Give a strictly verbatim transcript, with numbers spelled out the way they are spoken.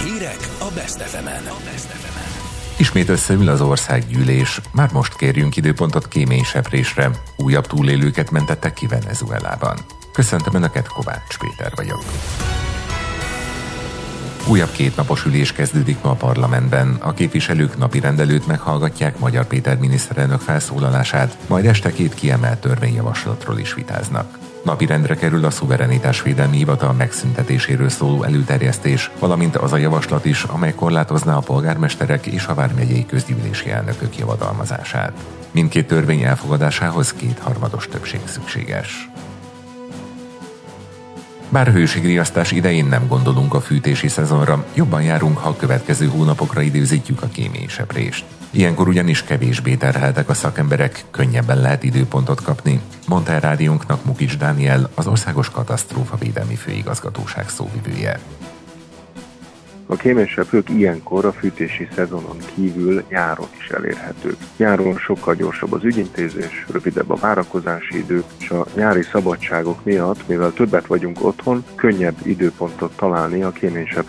Hírek a Best ef emen. Ismét összeül az országgyűlés. Már most kérjünk időpontot kéményseprésre. Újabb túlélőket mentettek ki Venezuelában. Köszöntöm Önöket, Kovács Péter vagyok. Újabb kétnapos ülés kezdődik ma a parlamentben. A képviselők napirend előtt meghallgatják Magyar Péter miniszterelnök felszólalását, majd este két kiemelt törvényjavaslatról is vitáznak. Napirendre kerül a szuverenitásvédelmi hivatal megszüntetéséről szóló előterjesztés, valamint az a javaslat is, amely korlátozná a polgármesterek és a vármegyei közgyűlési elnökök javadalmazását. Mindkét törvény elfogadásához kétharmados többség szükséges. Bár hőségriasztás idején nem gondolunk a fűtési szezonra, jobban járunk, ha a következő hónapokra időzítjük a kéményseprést. Ilyenkor ugyanis kevésbé terheltek a szakemberek, könnyebben lehet időpontot kapni, mondta el rádiónknak Mukics Dániel, az Országos Katasztrófavédelmi Főigazgatóság szóvivője. A kéményseprők ilyenkor a fűtési szezonon kívül nyáron is elérhetők. Nyáron sokkal gyorsabb az ügyintézés, rövidebb a várakozási idő, és a nyári szabadságok miatt, mivel többet vagyunk otthon, könnyebb időpontot találni a kéményseprő